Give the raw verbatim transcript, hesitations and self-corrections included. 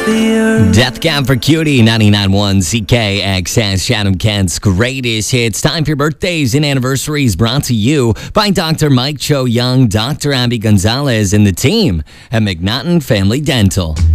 atmosphere. Death Cab for Cutie, ninety-nine point one C K X S, Chatham Kent's greatest hits. Time for your birthdays and anniversaries, brought to you by Doctor Mike Cho Young, Doctor Abby Gonzalez, and the team at McNaughton Family Dental.